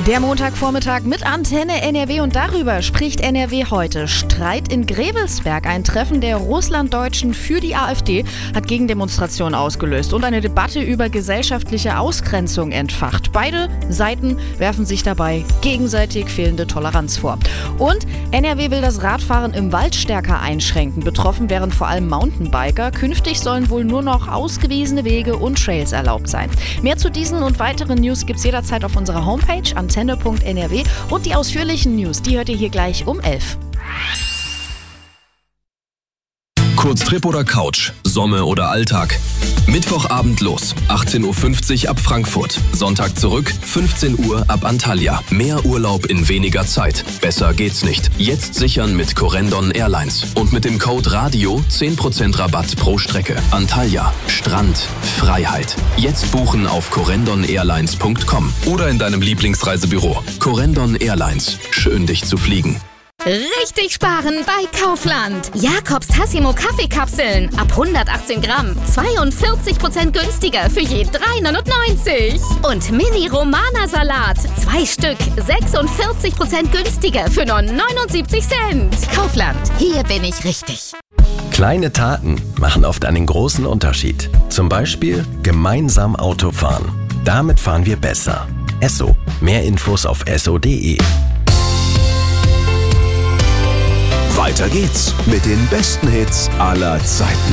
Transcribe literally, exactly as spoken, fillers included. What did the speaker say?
Der Montagvormittag mit Antenne N R W und darüber spricht N R W heute. Streit in Gräbelsberg. Ein Treffen der Russlanddeutschen für die AfD hat Gegendemonstrationen ausgelöst und eine Debatte über gesellschaftliche Ausgrenzung entfacht. Beide Seiten werfen sich dabei gegenseitig fehlende Toleranz vor. Und N R W will das Radfahren im Wald stärker einschränken. Betroffen wären vor allem Mountainbiker. Künftig sollen wohl nur noch ausgewiesene Wege und Trails erlaubt sein. Mehr zu diesen und weiteren News gibt's jederzeit auf unserer Homepage antenne punkt n r w und die ausführlichen News, die hört ihr hier gleich um elf. Kurztrip oder Couch, Somme oder Alltag. Mittwochabend los, achtzehn Uhr fünfzig ab Frankfurt. Sonntag zurück, fünfzehn Uhr ab Antalya. Mehr Urlaub in weniger Zeit. Besser geht's nicht. Jetzt sichern mit Corendon Airlines. Und mit dem Code RADIO zehn Prozent Rabatt pro Strecke. Antalya, Strand, Freiheit. Jetzt buchen auf corendon airlines punkt com oder in deinem Lieblingsreisebüro. Corendon Airlines. Schön, dich zu fliegen. Richtig sparen bei Kaufland. Jakobs Tassimo Kaffeekapseln ab hundertachtzehn Gramm. zweiundvierzig Prozent günstiger für je drei neunundneunzig. Und Mini Romana Salat. Zwei Stück. sechsundvierzig Prozent günstiger für nur neunundsiebzig Cent. Kaufland. Hier bin ich richtig. Kleine Taten machen oft einen großen Unterschied. Zum Beispiel gemeinsam Auto fahren. Damit fahren wir besser. Esso. Mehr Infos auf esso punkt de. Weiter geht's mit den besten Hits aller Zeiten.